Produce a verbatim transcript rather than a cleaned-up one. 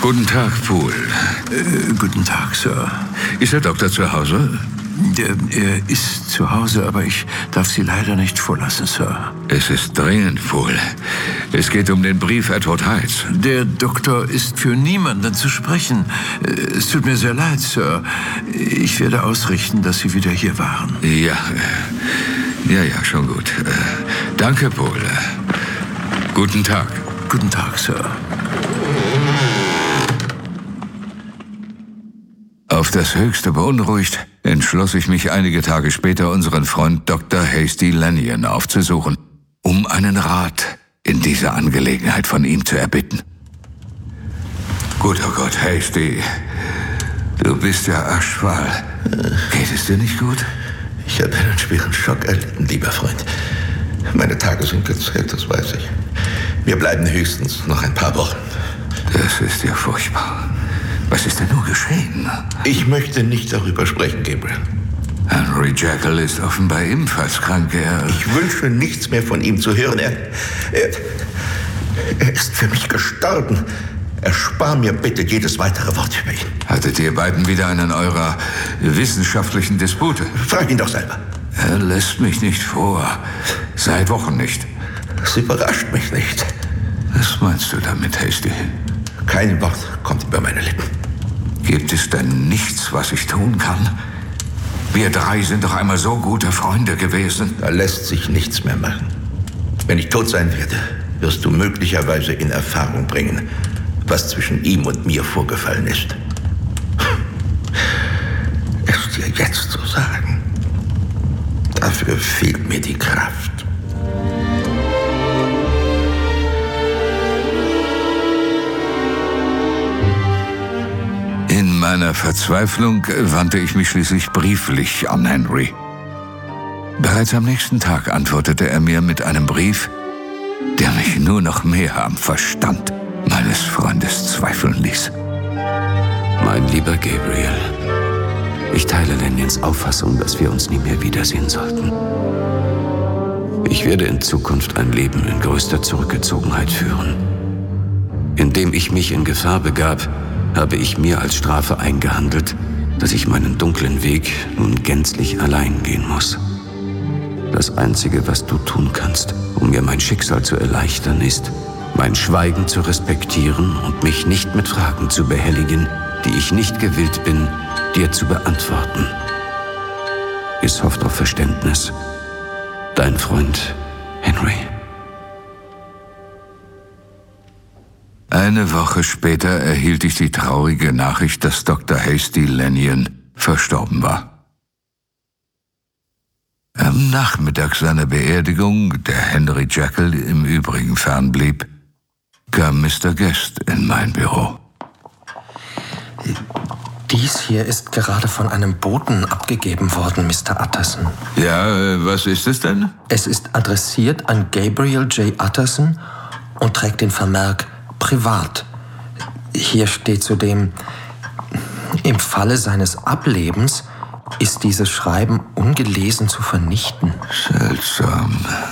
Guten Tag, Poole. Äh, guten Tag, Sir. Ist der Doktor zu Hause? Der, er ist zu Hause, aber ich darf Sie leider nicht vorlassen, Sir. Es ist dringend, Poole. Es geht um den Brief Edward Hydes. Der Doktor ist für niemanden zu sprechen. Äh, Es tut mir sehr leid, Sir. Ich werde ausrichten, dass Sie wieder hier waren. Ja, ja, ja, schon gut. Äh, Danke, Poole. Guten Tag. Guten Tag, Sir. Auf das Höchste beunruhigt, entschloss ich mich einige Tage später, unseren Freund Doktor Hasty Lanyon aufzusuchen, um einen Rat in dieser Angelegenheit von ihm zu erbitten. Guter Gott, Hasty, du bist ja aschfahl. Geht es dir nicht gut? Ich habe einen schweren Schock erlitten, lieber Freund. Meine Tage sind gezählt, das weiß ich. Wir bleiben höchstens noch ein paar Wochen. Das ist ja furchtbar. Was ist denn nur geschehen? Ich möchte nicht darüber sprechen, Gabriel. Henry Jekyll ist offenbar ebenfalls krank. Er... Ich wünsche nichts mehr von ihm zu hören. Er, er, er ist für mich gestorben. Erspar mir bitte jedes weitere Wort über ihn. Hattet ihr beiden wieder einen eurer wissenschaftlichen Dispute? Frag ihn doch selber. Er lässt mich nicht vor. Seit Wochen nicht. Das überrascht mich nicht. Was meinst du damit, Hasty? Kein Wort kommt über meine Lippen. Gibt es denn nichts, was ich tun kann? Wir drei sind doch einmal so gute Freunde gewesen. Da lässt sich nichts mehr machen. Wenn ich tot sein werde, wirst du möglicherweise in Erfahrung bringen, was zwischen ihm und mir vorgefallen ist. Es dir jetzt zu sagen, dafür fehlt mir die Kraft. In meiner Verzweiflung wandte ich mich schließlich brieflich an Henry. Bereits am nächsten Tag antwortete er mir mit einem Brief, der mich nur noch mehr am Verstand meines Freundes zweifeln ließ. Mein lieber Gabriel, ich teile Lanyons Auffassung, dass wir uns nie mehr wiedersehen sollten. Ich werde in Zukunft ein Leben in größter Zurückgezogenheit führen. Indem ich mich in Gefahr begab, habe ich mir als Strafe eingehandelt, dass ich meinen dunklen Weg nun gänzlich allein gehen muss. Das Einzige, was du tun kannst, um mir mein Schicksal zu erleichtern, ist, mein Schweigen zu respektieren und mich nicht mit Fragen zu behelligen, die ich nicht gewillt bin, dir zu beantworten. Iss hofft auf Verständnis. Dein Freund Henry. Eine Woche später erhielt ich die traurige Nachricht, dass Doktor Hasty Lanyon verstorben war. Am Nachmittag seiner Beerdigung, der Henry Jekyll im Übrigen fernblieb, kam Mister Guest in mein Büro. Dies hier ist gerade von einem Boten abgegeben worden, Mister Utterson. Ja, äh, was ist es denn? Es ist adressiert an Gabriel J. Utterson und trägt den Vermerk privat. Hier steht zudem, im Falle seines Ablebens ist dieses Schreiben ungelesen zu vernichten. Seltsam.